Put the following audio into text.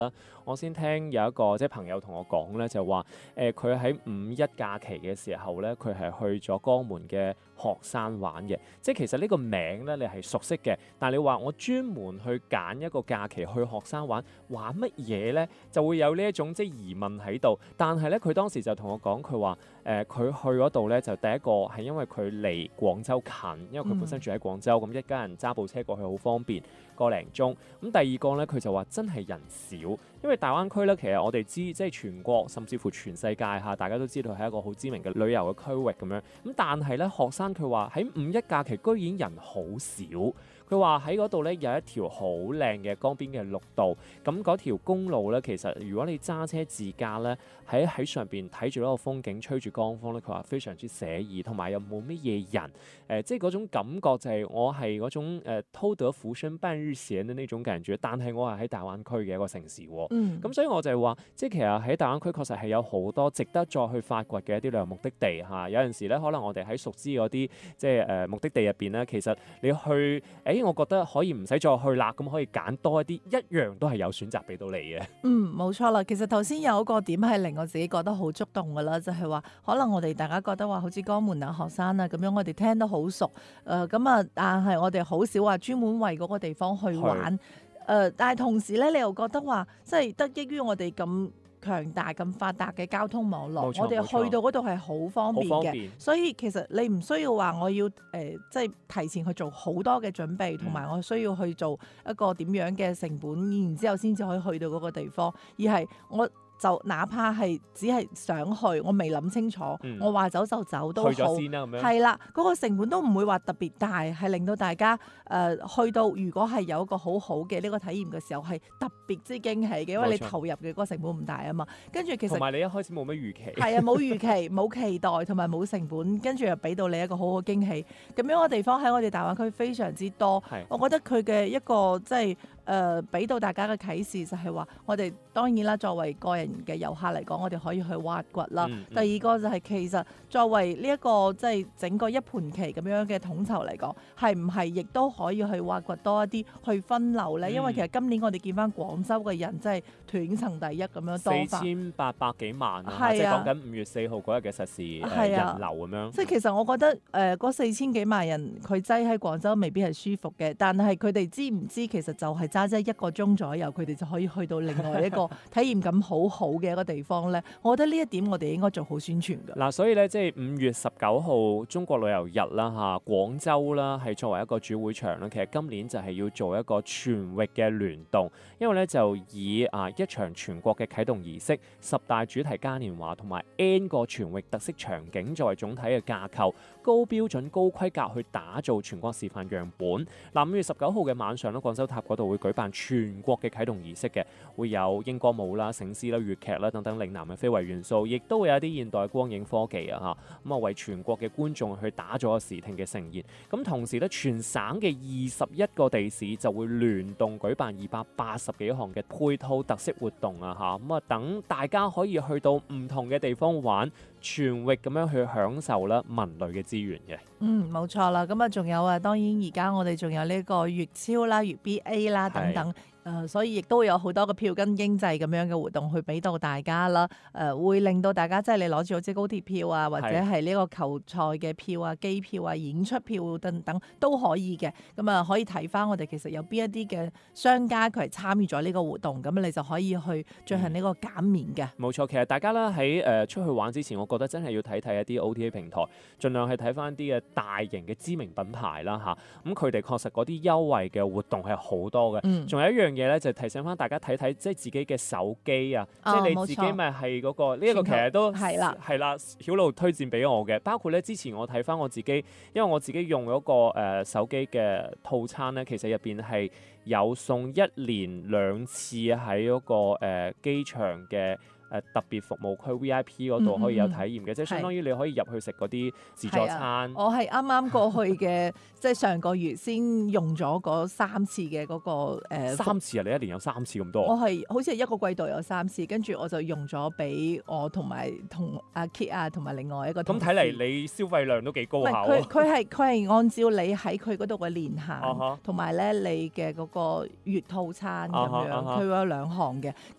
我先聽有一個即係朋友同我講咧，就話佢喺五一假期嘅時候咧，佢係去咗江門嘅鶴山玩嘅。即係其實呢個名咧，你係熟悉嘅，但係你話我專門去揀一個假期去鶴山玩，玩乜嘢咧？就會有呢一種即係疑問喺度。但係咧，佢當時就同我講，佢話佢去嗰度咧，就第一個係因為佢離廣州近，因為佢本身住喺廣州，咁一家人揸部車過去好方便，個零鐘。咁第二個咧，佢就話真係人少，因為大灣區咧，其實我哋知即係全國甚至乎全世界嚇，大家都知道係一個好知名嘅旅遊嘅區域咁樣。咁但係咧，鶴山佢話喺五一假期居然人好少。佢話喺嗰度咧有一條好靚嘅江邊嘅綠道，咁嗰條公路咧，其實如果你揸車自駕咧，喺上邊睇住嗰個風景，吹住江風咧，佢話非常之寫意，同埋又冇乜嘢人，即係嗰種感覺就係我係嗰種偷得浮生半日閒嘅呢種感覺，但係我係喺大灣區嘅一個城市喎。咁所以我就係話，即係其實喺大灣區確實係有好多值得再去發掘嘅一啲旅遊目的地嚇。有陣時咧，可能我哋喺熟知嗰啲即係目的地入邊咧，其實你去我覺得可以唔使再去啦，咁可以揀多一啲，一樣都係有選擇俾到你嘅。 冇錯啦。其實頭先有一個點係令我自己覺得好觸動㗎啦，就係話可能我哋大家覺得話好似江門啊、鶴山啊咁樣，我哋聽得好熟，咁啊，但係我哋好少話專門為嗰個地方去玩，但係同時咧，你又覺得話即係得益於我哋咁強大咁發達嘅交通網絡，我哋去到嗰度係好方便嘅，所以其實你唔需要話我要即係提前去做好多嘅準備，同埋我需要去做一個點樣嘅成本，然之後先至可以去到嗰個地方，而係我就哪怕係只係想去，我未諗清楚，我話走就走都好， 去咗先啦咁樣。 係啦，嗰個成本都唔會話特別大，係令到大家去到如果係有一個好好嘅呢個體驗嘅時候，係特別之驚喜嘅，因為你投入嘅嗰個成本唔大啊嘛。跟住其實同埋你一開始冇乜預期， 係啊，冇預期、冇期待同埋冇成本，跟住又俾到你一個好好驚喜。咁樣嘅地方喺我哋大灣區非常之多，我覺得佢嘅一個即係俾到大家嘅啟示就係話，我哋當然啦，作為個人嘅遊客嚟講，我哋可以去挖掘啦。第二個就係其實作為呢一個即係整個一盤棋咁樣嘅統籌嚟講，係唔係亦都可以去挖掘多一啲去分流咧？因為其實今年我哋見翻廣州嘅人真係斷層第一咁樣多法 4800幾萬啊，即係講緊5月4號嗰日嘅實時人流咁樣。 即係其實我覺得嗰4000幾萬人佢擠喺廣州未必係舒服嘅，但係佢哋知唔知其實就係揸1個鐘左右，佢哋就可以去到另外一個體驗感好好嘅一個地方咧。我覺得呢一點我哋應該做好宣傳㗎。 嗱，所以咧即係5月19號中國旅遊日啦嚇，廣州啦係作為一個主會場啦，其實今年就係要做一個全域嘅聯動，因為咧就以一場全國嘅啟動儀式、10大主題嘉年華同埋 N 個全域特色場景作為總體嘅架構，高標準高規格去打造全國示範樣本。嗱，5月19號嘅晚上咧，廣州塔嗰度會舉辦全國嘅啟動儀式嘅，會有英歌舞啦、醒獅啦、粵劇啦等等嶺南嘅非遺元素，亦都會有一啲現代光影科技啊嚇，咁啊為全國嘅觀眾去打造個視聽嘅盛宴。咁同時咧，全省嘅21個地市就會聯動舉辦280幾項嘅配套特色活動啊嚇，咁啊等大家可以去到唔同嘅地方玩，全域咁樣去享受啦文旅嘅資源嘅。 冇錯啦。咁啊，仲有啊，當然而家我哋仲有呢個粵超啦、粵 BA 啦等等。所以亦都有好多個票根經濟咁樣嘅活動去俾到大家啦，會令到大家即係你攞住好似高鐵票啊，或者係呢個球賽嘅票啊、機票啊、演出票等等都可以嘅。咁啊，可以睇翻我哋其實有邊一啲嘅商家佢係參與咗呢個活動，咁你就可以去進行呢個減免嘅。 冇錯，其實大家啦喺出去玩之前，我覺得真係要睇睇一啲 OTA 平台，盡量係睇翻啲嘅大型嘅知名品牌啦嚇。咁佢哋確實嗰啲優惠嘅活動係好多嘅。仲有一樣嘢咧，就提醒翻大家睇睇即係自己嘅手機啊，即係你自己咪係嗰個呢一個其實都係啦，曉露推薦俾我嘅。包括咧之前我睇翻我自己，因為我自己用嗰個手機嘅套餐咧，其實入邊係有送1年2次喺嗰個機場嘅特別服務區 VIP 嗰度可以有體驗嘅，即係相當於你可以入去食嗰啲自助餐。 我係啱啱過去嘅，即係上個月先用咗嗰3次嘅嗰個 3次啊！你一年有3次咁多？ 我係好似係一個季度有3次，跟住我就用咗俾我同阿 Kit 啊，同埋另外一個同事。 咁睇嚟你消費量都幾高下。 佢係按照你喺佢嗰度嘅年限，同埋咧你嘅嗰個月套餐咁樣，佢會有2項嘅。